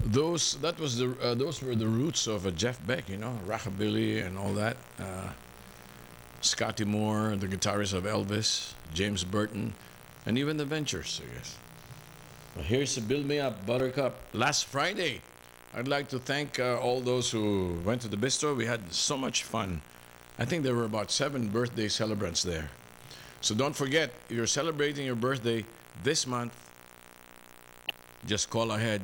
Those were the roots of Jeff Beck, rockabilly and all that. Scotty Moore, the guitarist of Elvis, James Burton, and even the Ventures, I guess. Well, here's to Build Me Up, Buttercup. Last Friday, I'd like to thank all those who went to the bistro. We had so much fun. I think there were about 7 birthday celebrants there. So don't forget, if you're celebrating your birthday this month, just call ahead